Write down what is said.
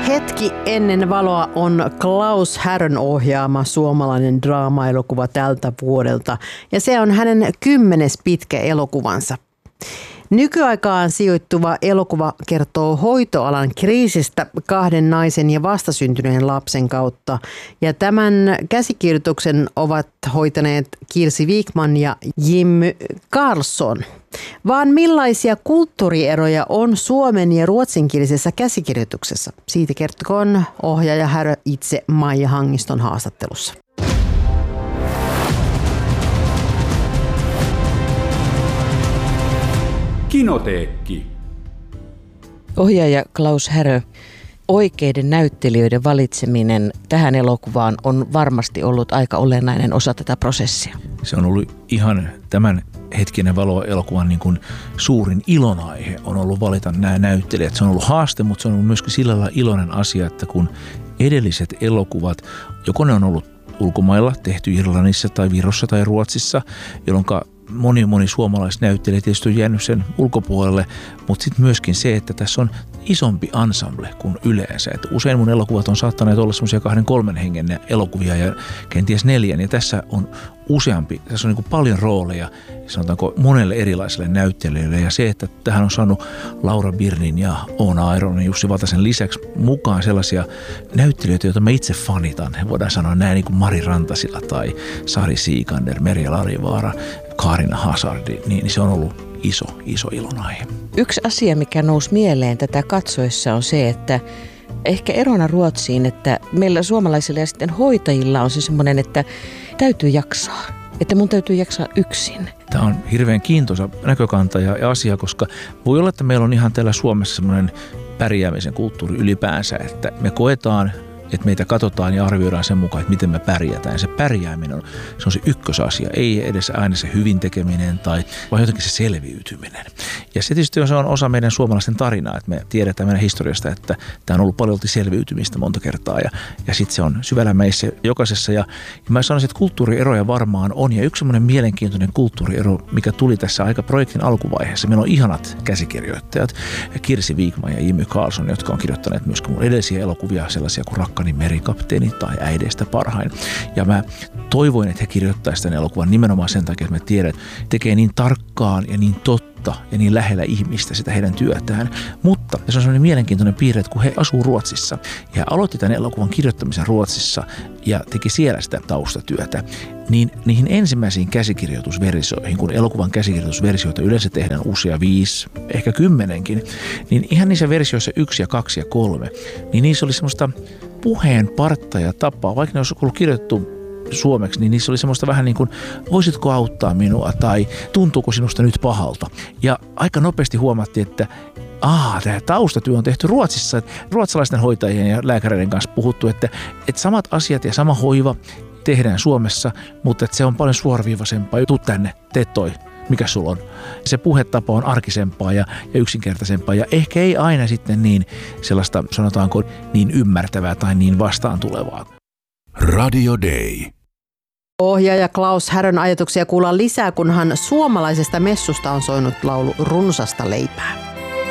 Hetki ennen valoa on Klaus Härön ohjaama suomalainen draama-elokuva tältä vuodelta ja se on hänen 10. pitkä elokuvansa. Nykyaikaan sijoittuva elokuva kertoo hoitoalan kriisistä 2 naisen ja vastasyntyneen lapsen kautta. Ja tämän käsikirjoituksen ovat hoitaneet Kirsi Wiikman ja Jimmy Karlsson. Vaan millaisia kulttuurieroja on suomen- ja ruotsinkielisessä käsikirjoituksessa? Siitä kertokoon ohjaaja Härö itse Maija Hangiston haastattelussa. Kinoteekki. Ohjaaja Klaus Härö, oikeiden näyttelijöiden valitseminen tähän elokuvaan on varmasti ollut aika olennainen osa tätä prosessia. Se on ollut ihan tämän hetkinen valo-elokuvan niin kuin suurin ilonaihe on ollut valita nämä näyttelijät. Se on ollut haaste, mutta se on ollut myöskin sillä lailla iloinen asia, että kun edelliset elokuvat, joko ne on ollut ulkomailla tehty Irlannissa tai Virossa tai Ruotsissa, jolloin moni suomalaisnäyttelijä tietysti on jäänyt sen ulkopuolelle, mutta sitten myöskin se, että tässä on isompi ensemble kuin yleensä. Että usein mun elokuvat on saattaneet olla semmoisia 2-3 hengen elokuvia ja kenties 4, ja tässä on useampi, tässä on niin kuin paljon rooleja, sanotaanko monelle erilaiselle näyttelijöille, ja se, että tähän on saanut Laura Birnin ja Oona Aironin, Jussi Vatasen lisäksi mukaan sellaisia näyttelijöitä, joita mä itse fanitan. Voidaan sanoa näin niin kuin Mari Rantasila tai Sari Siikander, Merja Larivaara, Kaarina Hazardi, niin se on ollut iso ilonaihe. Yksi asia, mikä nousi mieleen tätä katsoessa on se, että ehkä erona Ruotsiin, että meillä suomalaisilla ja sitten hoitajilla on se semmoinen, että täytyy jaksaa. Että mun täytyy jaksaa yksin. Tämä on hirveän kiintoisa näkökanta ja asia, koska voi olla, että meillä on ihan täällä Suomessa semmoinen pärjäämisen kulttuuri ylipäänsä, että me koetaan, että meitä katsotaan ja arvioidaan sen mukaan, että miten me pärjätään. Se pärjääminen se on se ykkösasia, ei edes aina se hyvin tekeminen vaan jotenkin se selviytyminen. Ja se tietysti on osa meidän suomalaisten tarinaa, että me tiedetään meidän historiasta, että tämä on ollut paljon selviytymistä monta kertaa ja sitten se on syvällä meissä jokaisessa. Ja mä sanoisin, että kulttuurieroja varmaan on, ja yksi semmoinen mielenkiintoinen kulttuuriero, mikä tuli tässä aika projektin alkuvaiheessa, meillä on ihanat käsikirjoittajat, Kirsi Wiikman ja Jimmy Karlsson, jotka on kirjoittaneet myöskin mun edellisiä elokuvia, sellaisia kuin Rakkani merikapteeni tai Äideistä parhain. Ja mä toivoin, että he kirjoittaisivat tämän elokuvan nimenomaan sen takia, että mä tiedän, että tekee niin tarkkaan ja niin totta ja niin lähellä ihmistä sitä heidän työtään. Mutta se on sellainen mielenkiintoinen piirre, että kun he asuu Ruotsissa ja aloitti tämän elokuvan kirjoittamisen Ruotsissa ja teki siellä sitä taustatyötä, niin niihin ensimmäisiin käsikirjoitusversioihin, kun elokuvan käsikirjoitusversioita yleensä tehdään usea 5, ehkä 10kin, niin ihan niissä versioissa 1 ja 2 ja 3, niin niissä oli semmoista puheen partta ja tapaa, vaikka ne olisi ollut kirjoitettu suomeksi, niin niissä oli semmoista vähän niin kuin, voisitko auttaa minua tai tuntuuko sinusta nyt pahalta. Ja aika nopeasti huomattiin, että tämä taustatyö on tehty Ruotsissa, että ruotsalaisten hoitajien ja lääkäreiden kanssa puhuttu, että samat asiat ja sama hoiva tehdään Suomessa, mutta että se on paljon suoraviivaisempaa. Tuu tänne, tee toi. Mikä sulla on? Se puhetapa on arkisempaa ja yksinkertaisempaa ja ehkä ei aina sitten niin sellaista, sanotaanko, niin ymmärtävää tai niin vastaan tulevaa. Radio Day. Ohjaaja Klaus Härön ajatuksia kuullaan lisää, kunhan suomalaisesta messusta on soinut laulu Runsasta leipää.